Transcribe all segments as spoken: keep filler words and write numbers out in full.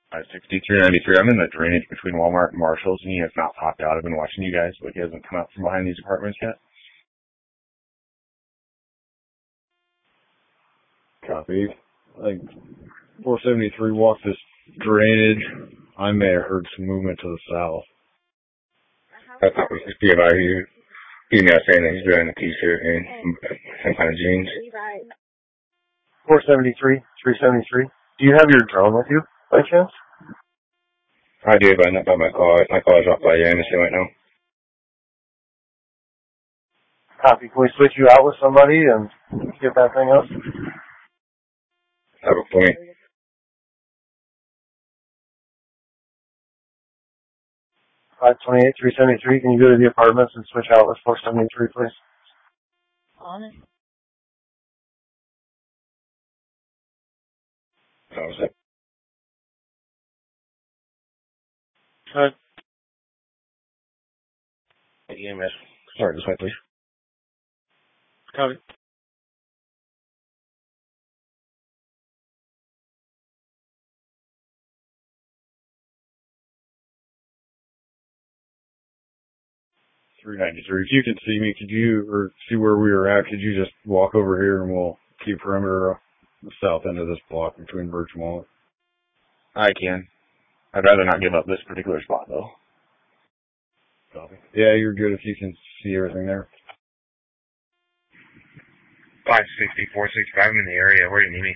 Uh, sixty-three ninety-three. I'm in the drainage between Walmart and Marshalls, and he has not popped out. I've been watching you guys, but he hasn't come out from behind these apartments yet. Copy. Like, four seventy-three walked this drainage. I may have heard some movement to the south. That's not what he's about. He, he's not saying that he's wearing a t-shirt and some, some kind of jeans. four seventy-three, three seventy-three. Do you have your drone with you, by chance? I do, but not by my car. My car's off by the embassy right now. Copy. Can we switch you out with somebody and get that thing up? Have a point. five twenty-eight, three seventy-three. Can you go to the apartments and switch out with four seventy-three, please? On it. That was it. Good. E M S. Sorry, this way, please. Copy. three ninety-three. If you can see me, could you, or see where we were at, could you just walk over here and we'll keep perimeter of the south end of this block between Birch and Walnut? I can. I'd rather not give up this particular spot, though. Copy. Yeah, you're good if you can see everything there. five sixty, four sixty-five, I'm in the area. Where do you need me?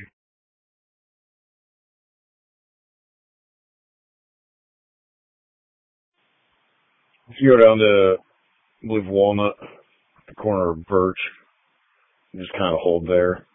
If you go down to, I believe, Walnut, the corner of Birch, just kind of hold there.